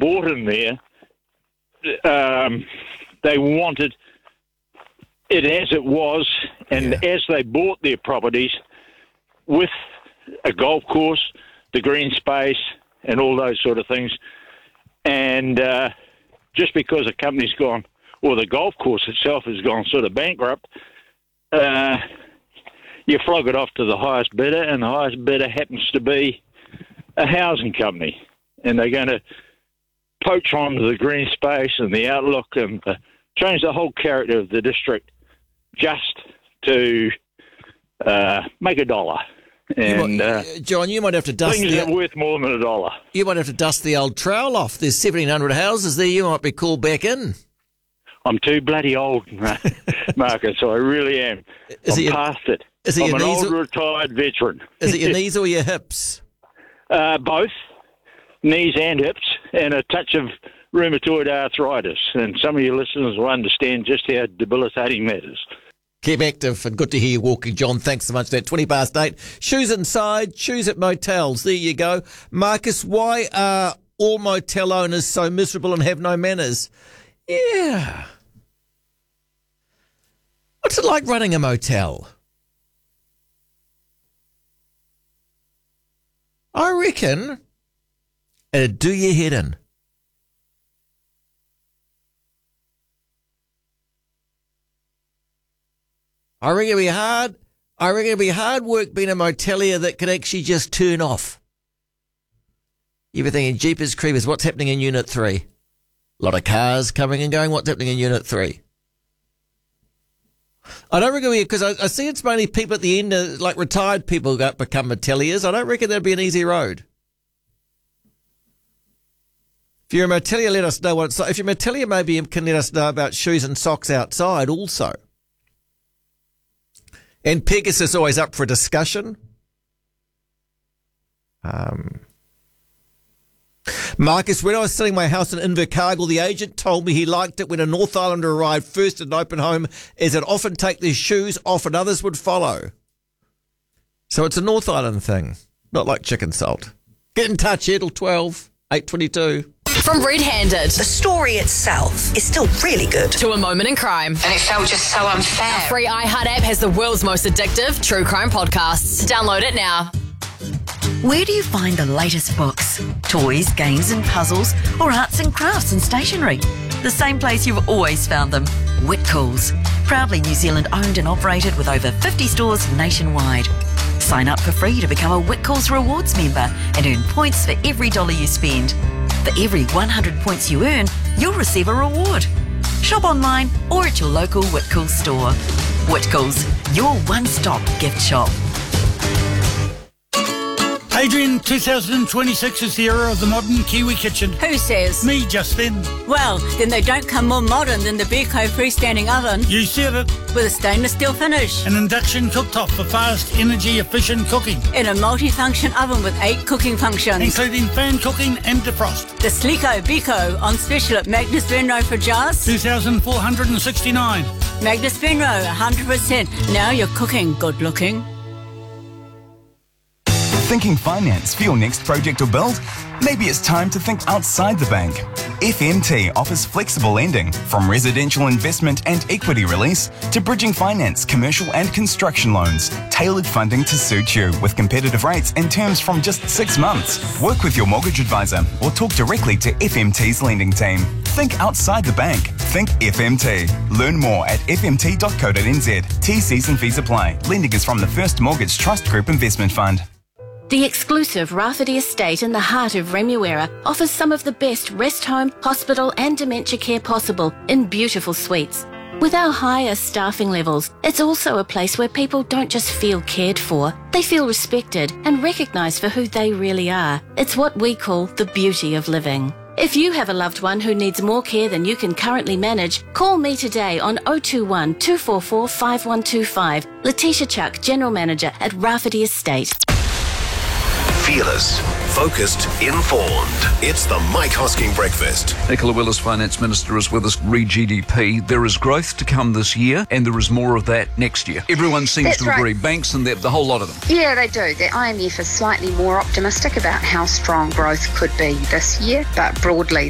bought in there, they wanted it as it was, and as they bought their properties with a golf course, the green space, and all those sort of things. And just because a company's gone, or the golf course itself has gone sort of bankrupt, you flog it off to the highest bidder, and the highest bidder happens to be a housing company. And they're going to poach onto the green space and the outlook and change the whole character of the district just to make a dollar. And John, you might have to dust things that are worth more than a dollar. You might have to dust the old trail off. There's 1,700 houses there. You might be called back in. I'm too bloody old, Marcus, so I really am. I'm past it. I'm an old retired veteran. Is it your knees or your hips? Both, knees and hips, and a touch of rheumatoid arthritis. And some of your listeners will understand just how debilitating that is. Keep active, and good to hear you walking, John. Thanks so much for that. 8:20. Shoes inside, shoes at motels. There you go. Marcus, why are all motel owners so miserable and have no manners? Yeah. What's it like running a motel? I reckon it'd do your head in. I reckon it'd be hard. I reckon it'd be hard work being a motelier that could actually just turn off. You'd be thinking, Jeepers Creepers, what's happening in Unit 3? A lot of cars coming and going. What's happening in Unit 3? I don't reckon, because I see it's mainly people at the end, like retired people that become moteliers. I don't reckon that'd be an easy road. If you're a motelier, let us know what it's like. If you're a motelier, maybe you can let us know about shoes and socks outside also. And Pegasus always up for a discussion. Marcus, when I was selling my house in Invercargill, the agent told me he liked it when a North Islander arrived first at an open home, as it often take their shoes off and others would follow. So it's a North Island thing, not like chicken salt. Get in touch, Edel 12 822. From Red Handed. The story itself is still really good. To A Moment in Crime. And it felt just so unfair. Our free iHeart app has the world's most addictive true crime podcasts. Download it now. Where do you find the latest books, toys, games and puzzles, or arts and crafts and stationery? The same place you've always found them, Whitcoulls. Proudly New Zealand owned and operated with over 50 stores nationwide. Sign up for free to become a Whitcoulls Rewards member and earn points for every dollar you spend. For every 100 points you earn, you'll receive a reward. Shop online or at your local Whitcoulls store. Whitcoulls, your one-stop gift shop. Adrian, 2026 is the era of the modern Kiwi kitchen. Who says? Me, just then. Well, then they don't come more modern than the Beko freestanding oven. You said it. With a stainless steel finish. An induction cooktop for fast, energy-efficient cooking. In a multi-function oven with 8 cooking functions. Including fan cooking and defrost. The Sleeko Beko on special at Magnus Venro for jars. 2,469. Magnus Venro, 100%. Now you're cooking good looking. Thinking finance for your next project or build? Maybe it's time to think outside the bank. FMT offers flexible lending, from residential investment and equity release to bridging finance, commercial and construction loans. Tailored funding to suit you with competitive rates and terms from just 6 months. Work with your mortgage advisor or talk directly to FMT's lending team. Think outside the bank. Think FMT. Learn more at fmt.co.nz. T-Cs and fees apply. Lending is from the First Mortgage Trust Group Investment Fund. The exclusive Rafferty Estate in the heart of Remuera offers some of the best rest home, hospital and dementia care possible in beautiful suites. With our higher staffing levels, it's also a place where people don't just feel cared for, they feel respected and recognised for who they really are. It's what we call the beauty of living. If you have a loved one who needs more care than you can currently manage, call me today on 021 244 5125. Letitia Chuck, General Manager at Rafferty Estate. Fearless, focused, informed. It's the Mike Hosking Breakfast. Nicola Willis, Finance Minister, is with us. Re-GDP. There is growth to come this year, and there is more of that next year. Everyone seems to agree. Banks and the whole lot of them. Yeah, they do. The IMF is slightly more optimistic about how strong growth could be this year, but broadly